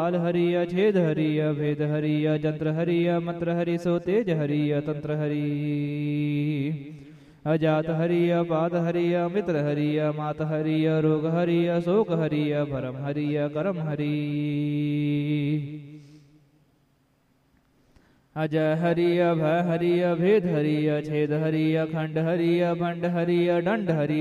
काल हरिय छेद हरिय भेद हरिय जंत्र हरिय मंत्र हरि सो तेज हरिय तंत्र हरि अजात हरिय पाद हरिय मित्र हरिय मात हरिय रोग हरिय शोक हरिय भरम हरिय करम हरि अजय हरिय भय हरिय भेद हरिय छेद हरिय खंड हरिय भंड हरिय दंड हरि